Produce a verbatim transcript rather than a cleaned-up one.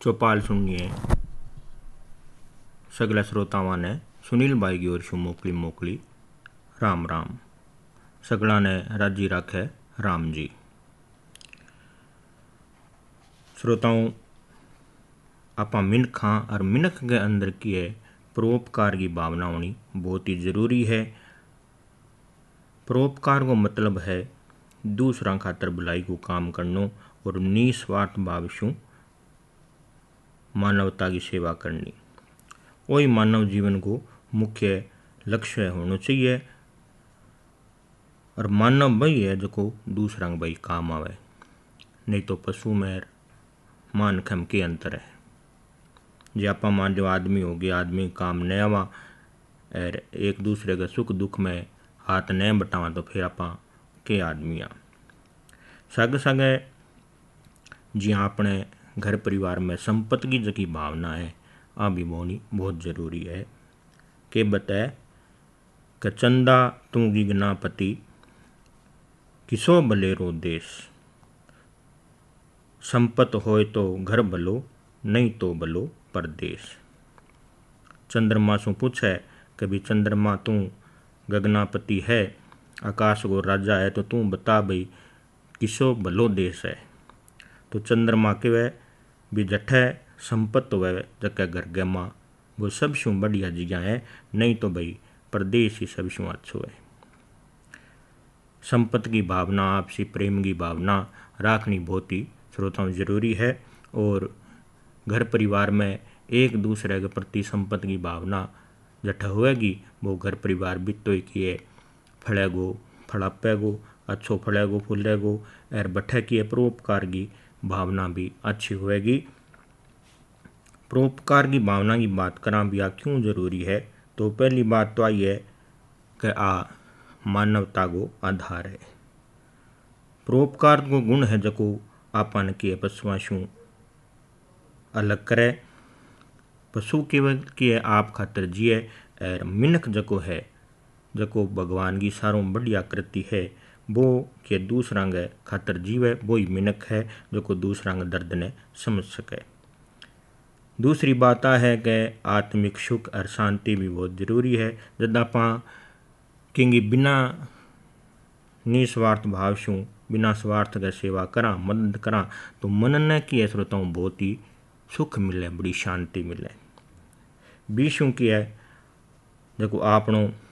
चौपाल सुनिए सगला श्रोतावां ने सुनील भाई की ओर शू मोकली मोकली राम राम। सगला ने राजी राखे राम जी। श्रोताओं, आपा मिनखा और मिनख के अंदर की है परोपकार की भावना होनी बहुत ही जरूरी है। परोपकार को मतलब है दूसरा खातर भलाई को काम करनो और निस्वार्थ भाव शू मानवता की सेवा करनी। वही मानव जीवन को मुख्य लक्ष्य होना चाहिए। और मानव वही है जो दूसरा भाई काम आवे, नहीं तो पशु में मान खम के अंतर है। जे आपा मान लो आदमी हो गया, आदमी काम न आवा और एक दूसरे के सुख दुख में हाथ न बटावा तो फिर आपा के आदमी आ। सग सगे जिया अपने घर परिवार में संपत्ति की जकी भावना है आ भी बोनी बहुत जरूरी है। के बताए कि चंदा तू गिगनापति किसो बलेरो देश, संपत होए तो घर बलो नहीं तो बलो परदेश। चंद्रमा सु पूछे कि भी चंद्रमा तू गगनापति है, आकाश को राजा है, तो तू बता भाई किसो भलो देश है। तो चंद्रमा कहे भी जठे संपत हुए जके घर गमा वो सब शू बढ़िया जगह है, नहीं तो भाई परदेश ही सब शू अच्छो है। संपत्ति की भावना, आपसी प्रेम की भावना राखनी बहुत ही श्रोताओं जरूरी है। और घर परिवार में एक दूसरे के प्रति संपत्ति की भावना जठ होएगी वो घर परिवार बितो ही किए फलेगो फड़ापेगो, अच्छो फलेगो फूलेगो और बठे की परोपकार की भावना भी अच्छी होएगी। परोपकार की भावना की बात करा भी आ क्यों जरूरी है, तो पहली बात तो आई है कि आ मानवता को आधार है। परोपकार को गुण है जको आपन के पशुओं शू अलग करे। पशु के आप खातर जिए और मिनख जको है जको भगवान की सारों बढ़िया कृति है वो के दूसरा के खातर जीवे, वो ही मिनख है जो को दूसरा के दर्द ने समझ सके। दूसरी बात आ है कि आत्मिक सुख और शांति भी बहुत जरूरी है। जब आप क्योंकि बिना निस्वार्थ भाव शू बिना स्वार्थ के सेवा करा मदद करा तो मन ने की श्रोताओं बहुत ही सुख मिले, बड़ी शांति मिले। बीशू की है जो आपनो